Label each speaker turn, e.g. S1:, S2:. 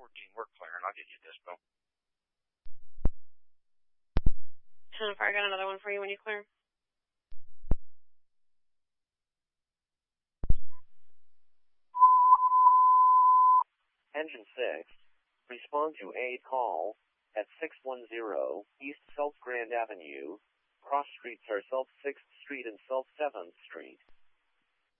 S1: getting work clear, and I'll get you a dispo.
S2: 10-4, I got another one for you when you clear.
S3: Engine 6, respond to a call at 610 East South Grand Avenue. Cross streets are South 6th Street and South 7th Street.